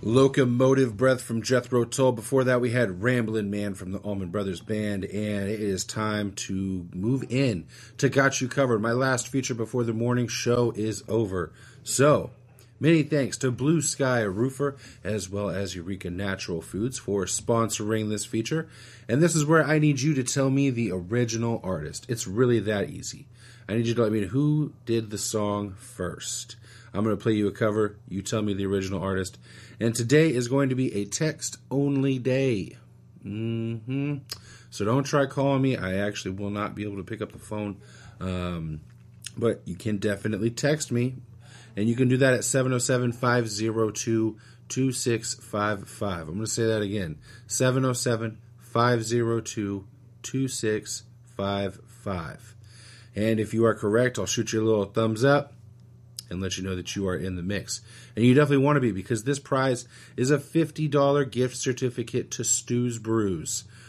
Locomotive Breath from Jethro Tull. Before that, we had Ramblin' Man from the Allman Brothers Band, and it is time to move in to Got You Covered. My last feature before the morning show is over. So, many thanks to Blue Sky Roofer, as well as Eureka Natural Foods for sponsoring this feature. And this is where I need you to tell me the original artist. It's really that easy. I need you to let me know who did the song first. I'm going to play you a cover. You tell me the original artist. And today is going to be a text-only day. So don't try calling me. I actually will not be able to pick up the phone. But you can definitely text me. And you can do that at 707-502-2655. I'm going to say that again. 707-502-2655. And if you are correct, I'll shoot you a little thumbs up and let you know that you are in the mix. And you definitely want to be, because this prize is a $50 gift certificate to Stu's Brews.